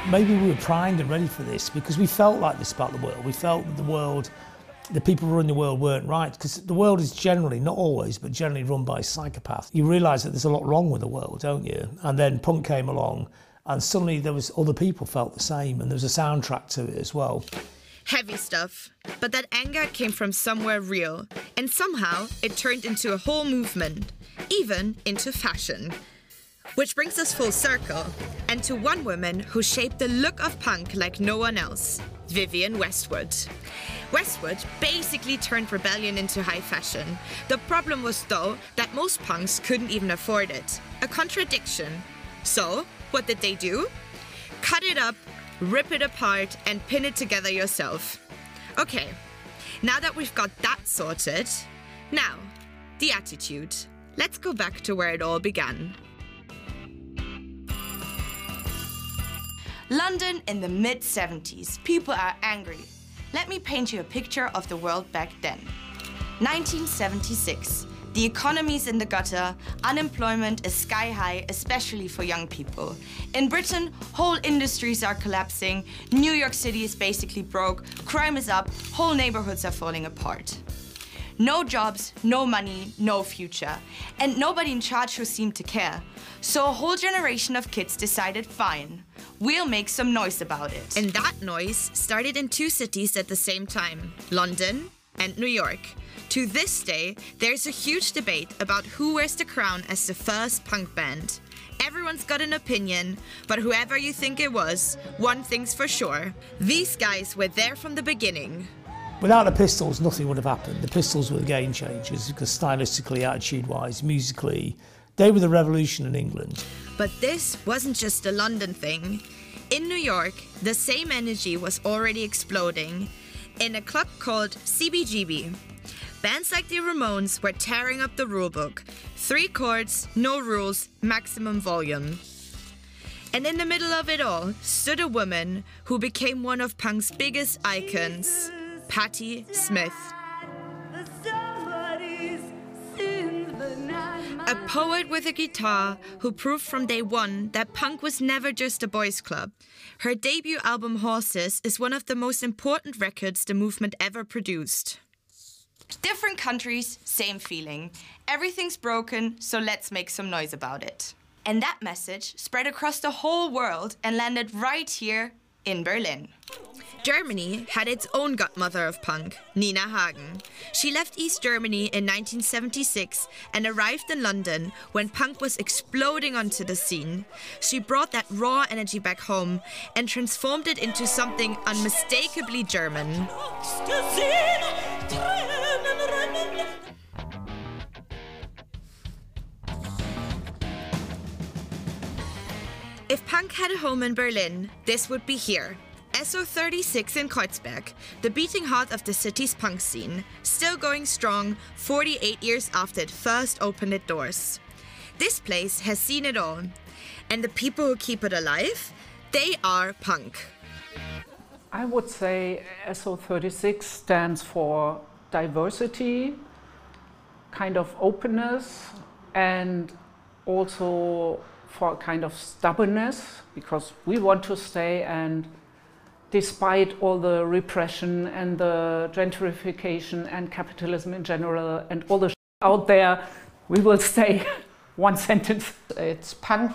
Maybe we were primed and ready for this because we felt like this about the world. We felt that the people who run the world weren't right, because the world is generally, not always, but generally run by psychopaths. You realise that there's a lot wrong with the world, don't you? And then punk came along and suddenly there was other people felt the same, and there was a soundtrack to it as well. Heavy stuff, but that anger came from somewhere real, and somehow it turned into a whole movement, even into fashion. Which brings us full circle, and to one woman who shaped the look of punk like no one else, Vivienne Westwood. Westwood basically turned rebellion into high fashion. The problem was, though, that most punks couldn't even afford it. A contradiction. So, what did they do? Cut it up, rip it apart, and pin it together yourself. Okay, now that we've got that sorted, now, the attitude. Let's go back to where it all began. London in the mid-70s. People are angry. Let me paint you a picture of the world back then. 1976. The economy's in the gutter, unemployment is sky high, especially for young people. In Britain, whole industries are collapsing, New York City is basically broke, crime is up, whole neighborhoods are falling apart. No jobs, no money, no future. And nobody in charge who seemed to care. So a whole generation of kids decided, fine, we'll make some noise about it. And that noise started in two cities at the same time, London and New York. To this day, there's a huge debate about who wears the crown as the first punk band. Everyone's got an opinion, but whoever you think it was, one thing's for sure. These guys were there from the beginning. Without the Pistols, nothing would have happened. The Pistols were the game changers because stylistically, attitude-wise, musically, they were the revolution in England. But this wasn't just a London thing. In New York, the same energy was already exploding in a club called CBGB. Bands like the Ramones were tearing up the rulebook. 3 chords, no rules, maximum volume. And in the middle of it all stood a woman who became one of punk's biggest icons, Patti Smith. A poet with a guitar who proved from day one that punk was never just a boys' club. Her debut album Horses is one of the most important records the movement ever produced. Different countries, same feeling. Everything's broken, so let's make some noise about it. And that message spread across the whole world and landed right here in Berlin. Germany had its own godmother of punk, Nina Hagen. She left East Germany in 1976 and arrived in London when punk was exploding onto the scene. She brought that raw energy back home and transformed it into something unmistakably German. If punk had a home in Berlin, this would be here. SO36 in Kreuzberg, the beating heart of the city's punk scene, still going strong 48 years after it first opened its doors. This place has seen it all, and the people who keep it alive, they are punk. I would say SO36 stands for diversity, kind of openness, and also for a kind of stubbornness, because we want to stay, and despite all the repression and the gentrification and capitalism in general and all the out there, we will stay. One sentence. It's punk